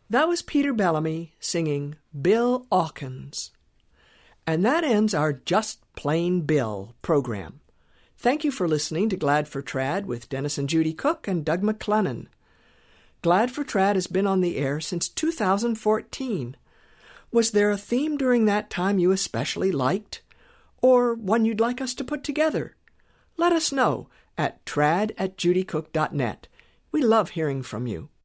That was Peter Bellamy singing Bill 'Awkins. And that ends our Just Plain Bill program. Thank you for listening to Glad for Trad with Dennis and Judy Cook and Doug McClennan. Glad for Trad has been on the air since 2014. Was there a theme during that time you especially liked? Or one you'd like us to put together? Let us know at trad@judycook.net. We love hearing from you.